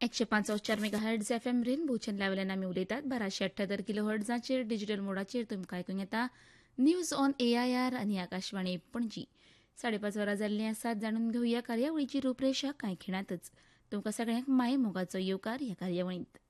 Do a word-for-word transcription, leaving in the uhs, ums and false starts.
एकशे पाच चार मेगा हर्ट्ज एफ एम रेनबोच्यान लावल्यान आमी उलयतात बाराशे अठ्ठ्यात्तर किलो हर्ट्जाचेर डिजिटल मोडाचेर तुमकां आयकूंक येता news on A I R आनी आकाशवाणी पणजी साडेपाच वरां जाल्ली आसात. जाणून घेवया कार्यावळीची रूपरेषा कांय खिणातच. तुमकां सगळ्यांक माय मोगाचो येवकार ह्या कार्यावळींत.